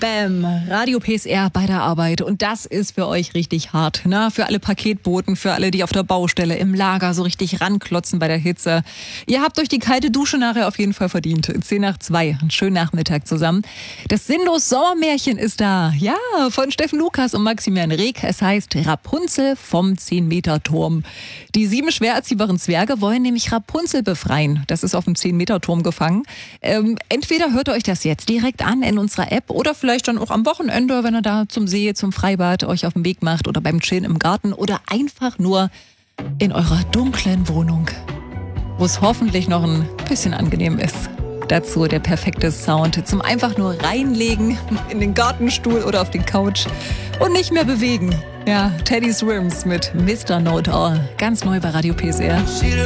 Bam, Radio PSR bei der Arbeit. Und das ist für euch richtig hart, ne? Für alle Paketboten, für alle, die auf der Baustelle, im Lager so richtig ranklotzen bei der Hitze. Ihr habt euch die kalte Dusche nachher auf jeden Fall verdient. 10:02, einen schönen Nachmittag zusammen. Das Sinnlos Sommermärchen ist da. Ja, von Steffen Lukas und Maximilian Reg. Es heißt Rapunzel vom 10-Meter-Turm. Die 7 schwer erziehbaren Zwerge wollen nämlich Rapunzel befreien. Das ist auf dem 10-Meter-Turm gefangen. Entweder hört ihr euch das jetzt direkt an in unserer App oder vielleicht dann auch am Wochenende, wenn ihr da zum See, zum Freibad euch auf den Weg macht oder beim Chillen im Garten oder einfach nur in eurer dunklen Wohnung, wo es hoffentlich noch ein bisschen angenehm ist. Dazu der perfekte Sound zum einfach nur reinlegen in den Gartenstuhl oder auf die Couch und nicht mehr bewegen. Ja, Teddy Swims mit Mr. Know It All, ganz neu bei Radio PSR.